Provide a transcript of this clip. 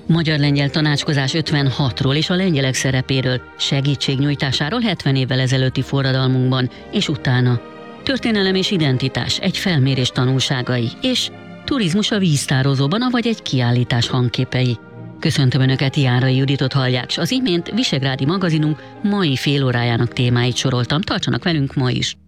Magyar-lengyel tanácskozás 56-ról és a lengyelek szerepéről, segítségnyújtásáról 70 évvel ezelőtti forradalmunkban és utána. Történelem és identitás, egy felmérés tanulságai, és turizmus a víztározóban, avagy egy kiállítás hangképei. Köszöntöm Önöket, Járai Juditot hallják, s az imént Visegrádi magazinunk mai fél órájának témáit soroltam, tartsanak velünk ma is.